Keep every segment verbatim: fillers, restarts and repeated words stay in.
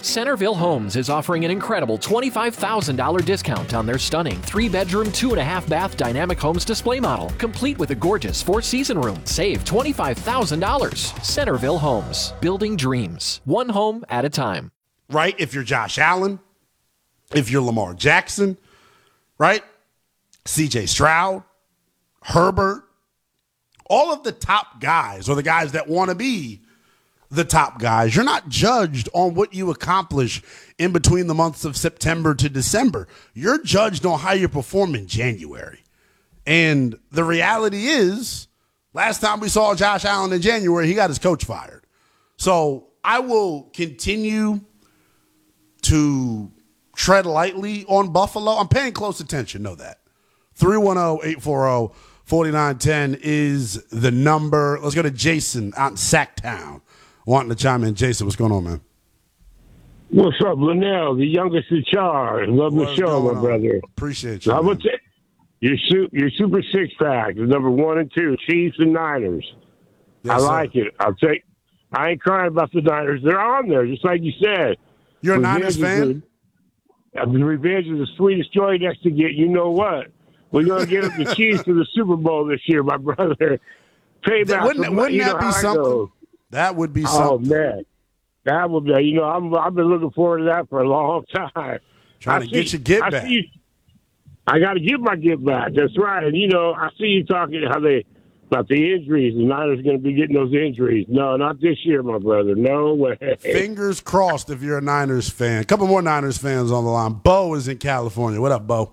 Centerville Homes is offering an incredible twenty-five thousand dollars discount on their stunning three-bedroom, two-and-a-half-bath Dynamic Homes display model, complete with a gorgeous four-season room. Save twenty-five thousand dollars. Centerville Homes, building dreams, one home at a time. Right? If you're Josh Allen, if you're Lamar Jackson, right? C J Stroud, Herbert, all of the top guys, or the guys that want to be the top guys, you're not judged on what you accomplish in between the months of September to December. You're judged on how you perform in January. And the reality is, last time we saw Josh Allen in January, he got his coach fired. So I will continue to tread lightly on Buffalo. I'm paying close attention, know that. three one zero, eight four zero, four nine one zero is the number. Let's go to Jason out in Sacktown wanting to chime in. Jason, what's going on, man? What's up, Linnell, the youngest in charge? Love What's the show, my on? brother. Appreciate you. How man. about that? Your, su- your Super Six Pack is number one and two, Chiefs and Niners. Yes, I sir. like it. I'll take. I ain't crying about the Niners. They're on there, just like you said. You're a Revenge Niners is fan? The, uh, the revenge is the sweetest joy next to get. You know what? We're gonna get up the Chiefs to the Super Bowl this year, my brother. Payback. Wouldn't, from- wouldn't you that know be how I something? go. That would be Oh something. man, that would be. You know, I'm, I've been looking forward to that for a long time. Trying I to get see- your get I back. see you- I got to get my get back. That's right. And you know, I see you talking how they about the injuries. The Niners are going to be getting those injuries. No, not this year, my brother. No way. Fingers crossed if you're a Niners fan. A couple more Niners fans on the line. Bo is in California. What up, Bo?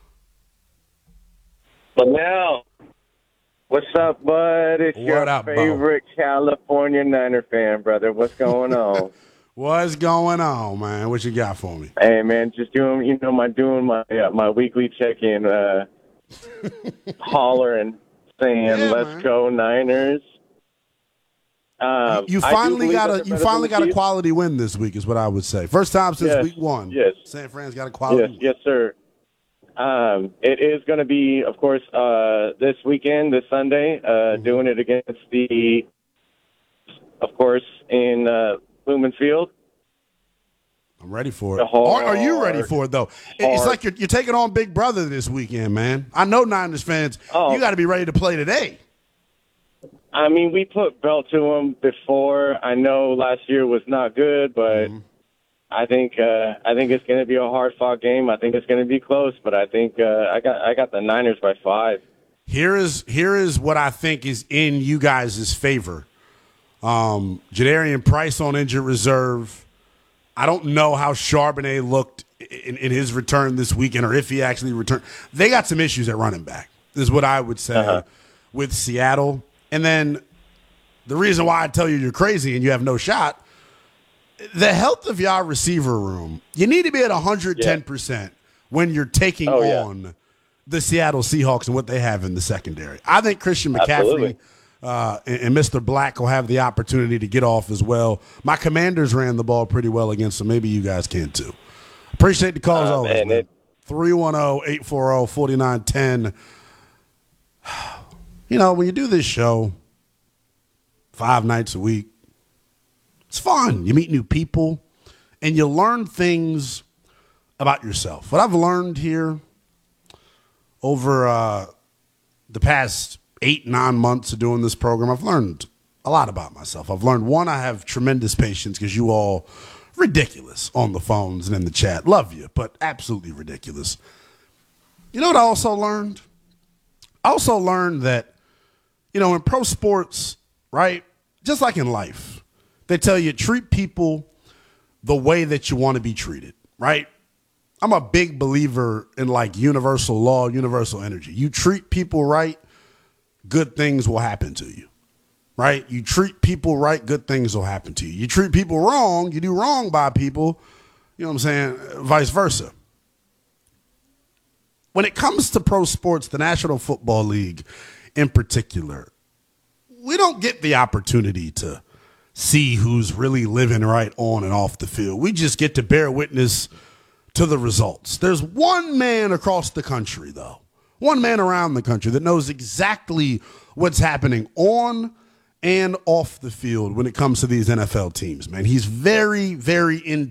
But now, what's up, bud? It's What your up, Bo? favorite California Niner fan, brother. What's going on? What's going on, man? What you got for me? Hey, man, just doing, you know, my doing my uh, my weekly check-in, uh, hollering, saying, Yeah, "Let's man. go Niners." Um, You I do finally believe got that a they're you better finally than got the a quality win this week, is what I would say. First time since Yes, week one. yes. San Fran's got a quality Yes, win. yes, sir. Um, it is going to be, of course, uh, this weekend, this Sunday, uh, Mm-hmm. doing it against the, of course, in uh, Lumen Field. I'm ready for it. The hard- Are, are you ready for it, though? It's hard- like you're, you're taking on Big Brother this weekend, man. I know Niners fans, Oh. you got to be ready to play today. I mean, we put belt to them before. I know last year was not good, but Mm-hmm. I think uh, I think it's going to be a hard fought game. I think it's going to be close, but I think uh, I got I got the Niners by five. Here is here is what I think is in you guys' favor. Um, Jadarian Price on injured reserve. I don't know how Charbonnet looked in, in his return this weekend, or if he actually returned. They got some issues at running back, is what I would say Uh-huh. with Seattle. And then the reason why I tell you you're crazy and you have no shot, the health of your receiver room, you need to be at one hundred ten percent when you're taking Oh, yeah. on the Seattle Seahawks and what they have in the secondary. I think Christian McCaffrey Absolutely. uh, and, and Mister Black will have the opportunity to get off as well. My Commanders ran the ball pretty well against them. Maybe you guys can too. Appreciate the calls Uh, always, man, man. it- three one zero, eight four zero, four nine one zero. You know, when you do this show five nights a week, it's fun. You meet new people, and you learn things about yourself. What I've learned here over uh, the past eight, nine months of doing this program, I've learned a lot about myself. I've learned, one, I have tremendous patience because you all ridiculous on the phones and in the chat. Love you, but absolutely ridiculous. You know what I also learned? I also learned that, you know, in pro sports, right, just like in life, they tell you treat people the way that you want to be treated, right? I'm a big believer in like universal law, universal energy. You treat people right, good things will happen to you, right? You treat people right, good things will happen to you. You treat people wrong, you do wrong by people, you know what I'm saying, vice versa. When it comes to pro sports, the National Football League in particular, we don't get the opportunity to see who's really living right on and off the field. We just get to bear witness to the results. There's one man across the country, though, one man around the country that knows exactly what's happening on and off the field when it comes to these N F L teams, man. He's very, very in